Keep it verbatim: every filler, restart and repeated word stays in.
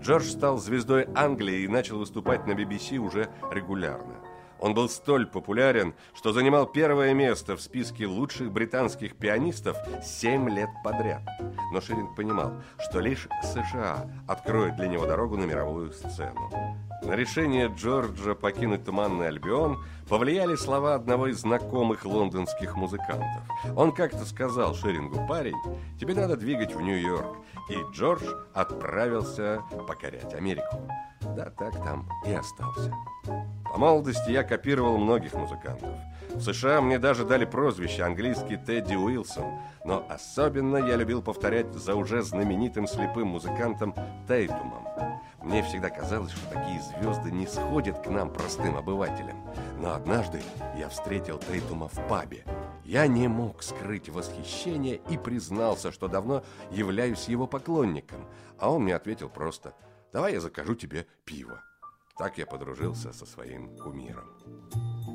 Джордж стал звездой Англии и начал выступать на би би си уже регулярно. Он был столь популярен, что занимал первое место в списке лучших британских пианистов семь лет подряд. Но Ширинг понимал, что лишь США откроет для него дорогу на мировую сцену. На решение Джорджа покинуть Туманный Альбион повлияли слова одного из знакомых лондонских музыкантов. Он как-то сказал Ширингу: «Парень, тебе надо двигать в Нью-Йорк». И Джордж отправился покорять Америку. Да так там и остался. По молодости я копировал многих музыкантов. В США мне даже дали прозвище английский Тедди Уилсон, но особенно я любил повторять за уже знаменитым слепым музыкантом Тейтумом. Мне всегда казалось, что такие звезды не сходят к нам, простым обывателям. Но однажды я встретил Тейтума в пабе. Я не мог скрыть восхищение и признался, что давно являюсь его поклонником. А он мне ответил просто: «Давай я закажу тебе пиво». Так я подружился со своим кумиром.